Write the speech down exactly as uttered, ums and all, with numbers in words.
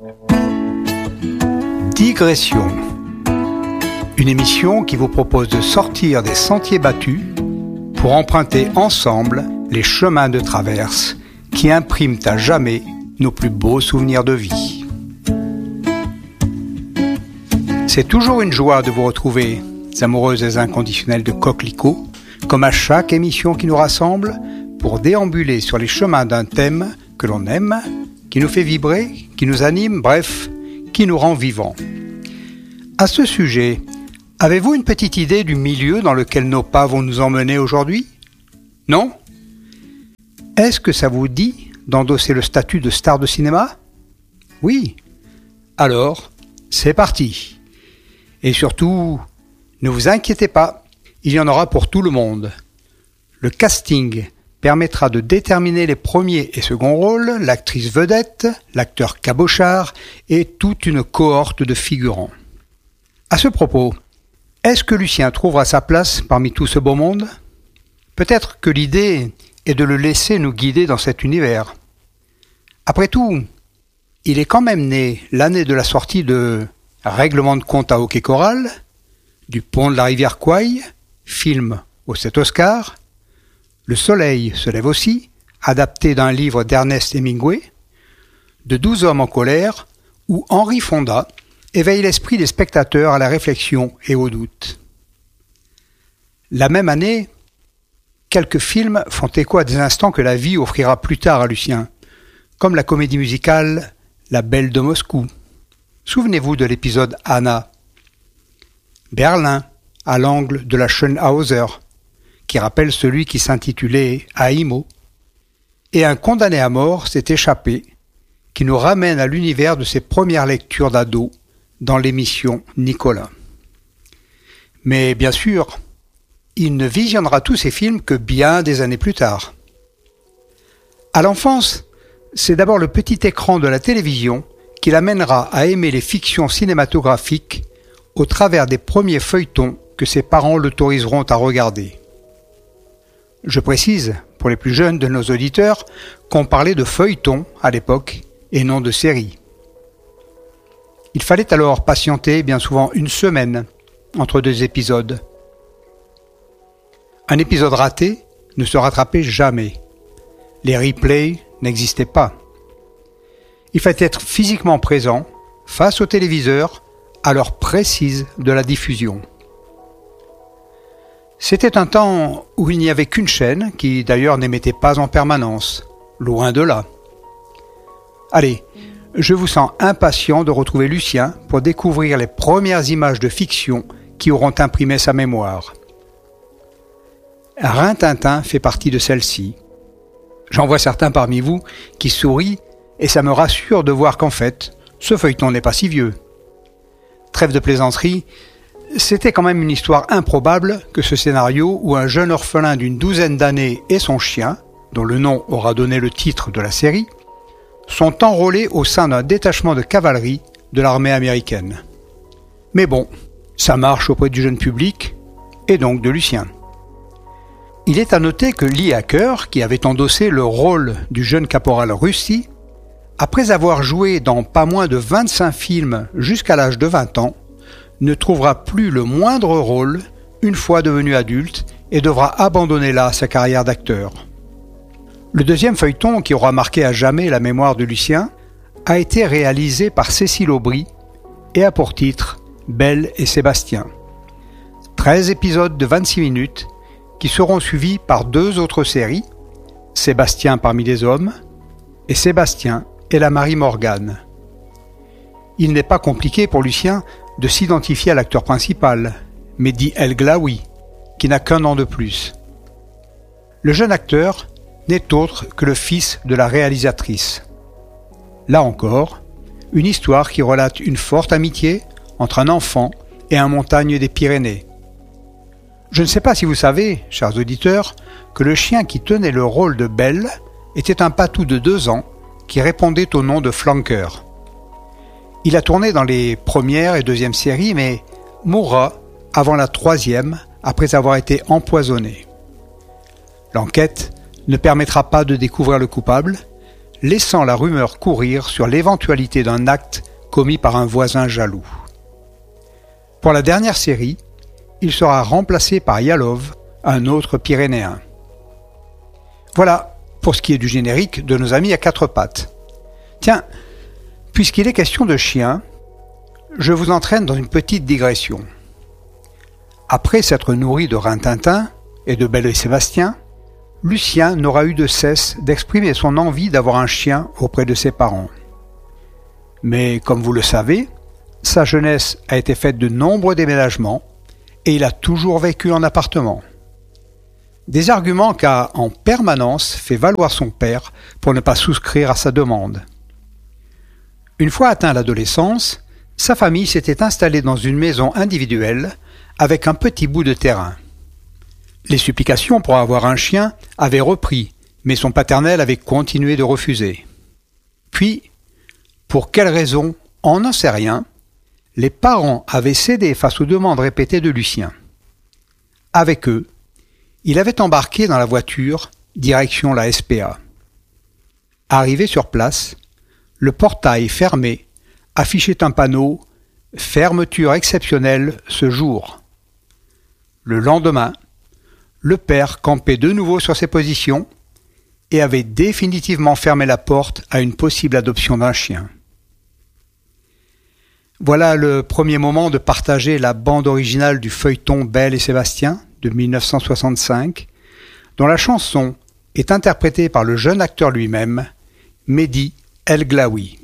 Digression. Une émission qui vous propose de sortir des sentiers battus pour emprunter ensemble les chemins de traverse qui impriment à jamais nos plus beaux souvenirs de vie. C'est toujours une joie de vous retrouver, amoureuses et inconditionnelles de Coquelicot, comme à chaque émission qui nous rassemble, pour déambuler sur les chemins d'un thème que l'on aime, qui nous fait vibrer, qui nous anime, bref, qui nous rend vivants. À ce sujet, avez-vous une petite idée du milieu dans lequel nos pas vont nous emmener aujourd'hui ? Non ? Est-ce que ça vous dit d'endosser le statut de star de cinéma ? Oui. Alors, c'est parti. Et surtout, ne vous inquiétez pas, il y en aura pour tout le monde. Le casting permettra de déterminer les premiers et seconds rôles, l'actrice vedette, l'acteur cabochard et toute une cohorte de figurants. À ce propos, est-ce que Lucien trouvera sa place parmi tout ce beau monde ? Peut-être que l'idée est de le laisser nous guider dans cet univers. Après tout, il est quand même né l'année de la sortie de Règlement de compte à hockey choral, du Pont de la rivière Kwai, film aux sept Oscars, Le soleil se lève aussi, adapté d'un livre d'Ernest Hemingway, de Douze hommes en colère, où Henri Fonda éveille l'esprit des spectateurs à la réflexion et au doute. La même année, quelques films font écho à des instants que la vie offrira plus tard à Lucien, comme la comédie musicale La Belle de Moscou. Souvenez-vous de l'épisode Anna. Berlin, à l'angle de la Schönhauser, qui rappelle celui qui s'intitulait Aimo, et un condamné à mort s'est échappé, qui nous ramène à l'univers de ses premières lectures d'ado dans l'émission Nicolas. Mais bien sûr, il ne visionnera tous ces films que bien des années plus tard. À l'enfance, c'est d'abord le petit écran de la télévision qui l'amènera à aimer les fictions cinématographiques au travers des premiers feuilletons que ses parents l'autoriseront à regarder. Je précise, pour les plus jeunes de nos auditeurs, qu'on parlait de feuilletons à l'époque et non de séries. Il fallait alors patienter bien souvent une semaine entre deux épisodes. Un épisode raté ne se rattrapait jamais. Les replays n'existaient pas. Il fallait être physiquement présent, face au téléviseur, à l'heure précise de la diffusion. C'était un temps où il n'y avait qu'une chaîne, qui d'ailleurs n'émettait pas en permanence, loin de là. Allez, je vous sens impatient de retrouver Lucien pour découvrir les premières images de fiction qui auront imprimé sa mémoire. Rin-Tintin fait partie de celle-ci. J'en vois certains parmi vous qui sourient et ça me rassure de voir qu'en fait, ce feuilleton n'est pas si vieux. Trêve de plaisanterie, c'était quand même une histoire improbable que ce scénario où un jeune orphelin d'une douzaine d'années et son chien, dont le nom aura donné le titre de la série, sont enrôlés au sein d'un détachement de cavalerie de l'armée américaine. Mais bon, ça marche auprès du jeune public, et donc de Lucien. Il est à noter que Lee Hacker, qui avait endossé le rôle du jeune caporal Rusty, après avoir joué dans pas moins de vingt-cinq films jusqu'à l'âge de vingt ans, ne trouvera plus le moindre rôle une fois devenu adulte et devra abandonner là sa carrière d'acteur. Le deuxième feuilleton qui aura marqué à jamais la mémoire de Lucien a été réalisé par Cécile Aubry et a pour titre Belle et Sébastien. treize épisodes de vingt-six minutes qui seront suivis par deux autres séries, Sébastien parmi les hommes et Sébastien et la Marie Morgane. Il n'est pas compliqué pour Lucien de s'identifier à l'acteur principal, Mehdi El Glaoui, qui n'a qu'un an de plus. Le jeune acteur n'est autre que le fils de la réalisatrice. Là encore, une histoire qui relate une forte amitié entre un enfant et un montagne des Pyrénées. Je ne sais pas si vous savez, chers auditeurs, que le chien qui tenait le rôle de Belle était un patou de deux ans qui répondait au nom de Flanker. Il a tourné dans les premières et deuxièmes séries, mais mourra avant la troisième, après avoir été empoisonné. L'enquête ne permettra pas de découvrir le coupable. laissant la rumeur courir sur l'éventualité d'un acte commis par un voisin jaloux. Pour la dernière série, il sera remplacé par Yalov, un autre Pyrénéen. Voilà pour ce qui est du générique de nos amis à quatre pattes. Tiens, puisqu'il est question de chiens, je vous entraîne dans une petite digression. Après s'être nourri de Rintintin et de Belle et Sébastien, Lucien n'aura eu de cesse d'exprimer son envie d'avoir un chien auprès de ses parents. Mais comme vous le savez, sa jeunesse a été faite de nombreux déménagements et il a toujours vécu en appartement. Des arguments qu'a en permanence fait valoir son père pour ne pas souscrire à sa demande. Une fois atteint l'adolescence, sa famille s'était installée dans une maison individuelle avec un petit bout de terrain. Les supplications pour avoir un chien avaient repris, mais son paternel avait continué de refuser. Puis, pour quelle raison, on n'en sait rien, les parents avaient cédé face aux demandes répétées de Lucien. Avec eux, il avait embarqué dans la voiture, direction la S P A. Arrivé sur place, le portail fermé affichait un panneau « Fermeture exceptionnelle ce jour ». Le lendemain, le père campait de nouveau sur ses positions et avait définitivement fermé la porte à une possible adoption d'un chien. Voilà le premier moment de partager la bande originale du feuilleton Belle et Sébastien de mille neuf cent soixante-cinq, dont la chanson est interprétée par le jeune acteur lui-même, Mehdi El Glaoui.